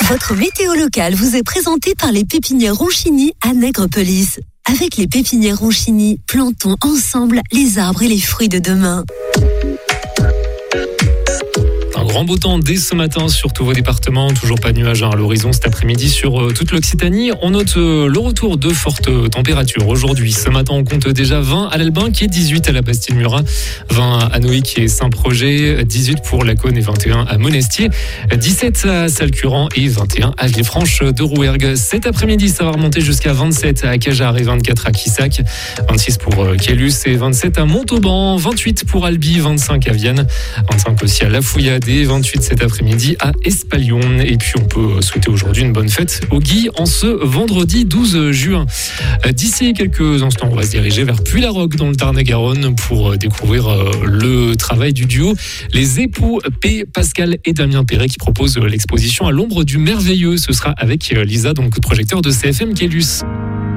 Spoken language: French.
Votre météo locale vous est présentée par les pépinières Ronchini à Nègrepelisse. Avec les pépinières Ronchini, plantons ensemble les arbres et les fruits de demain. Grand beau temps dès ce matin sur tous vos départements, toujours pas de nuages à l'horizon cet après-midi sur toute l'Occitanie. On note le retour de fortes températures aujourd'hui. Ce matin, on compte déjà 20 à l'Albin qui est 18 à la Bastille-Murat, 20 à Noïc et Saint-Projet, 18 pour la Cône et 21 à Monestier, 17 à Salcurant et 21 à Villefranche de Rouergue. Cet après-midi, ça va remonter jusqu'à 27 à Cajar et 24 à Quissac, 26 pour Kielus et 27 à Montauban, 28 pour Albi, 25 à Vienne, 25 aussi à La Fouillade et 28 cet après-midi à Espalion. Et puis on peut souhaiter aujourd'hui une bonne fête au Guy en ce vendredi 12 juin. D'ici quelques instants, on va se diriger vers Puy-la-Roque dans le Tarn-et-Garonne pour découvrir le travail du duo Les Époux P. Pascal et Damien Perret qui proposent l'exposition à l'ombre du merveilleux. Ce sera avec Lisa, donc projecteur de CFM Kielus.